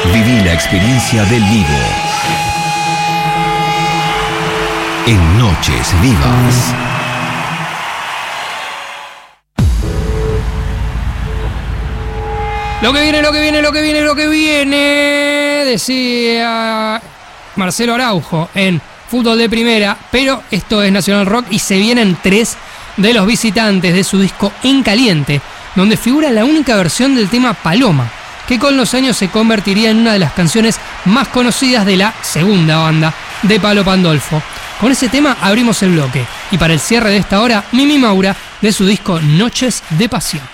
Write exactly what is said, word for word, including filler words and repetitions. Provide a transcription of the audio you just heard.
Viví la experiencia del vivo. En Noches Vivas. Lo que viene, lo que viene, lo que viene, lo que viene, decía Marcelo Araujo en Fútbol de Primera, pero esto es Nacional Rock y se vienen tres de los visitantes de su disco En Caliente, donde figura la única versión del tema Paloma, que con los años se convertiría en una de las canciones más conocidas de la segunda banda de Palo Pandolfo. Con ese tema abrimos el bloque y para el cierre de esta hora, Mimi Maura de su disco Noches de Pasión.